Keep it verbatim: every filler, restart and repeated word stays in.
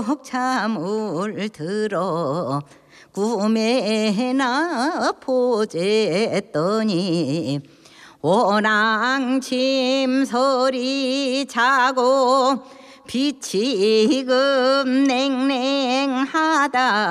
잠을 들어 꿈에나 보쨌더니 오랑침 소리 자고 빛이 금 냉랭하다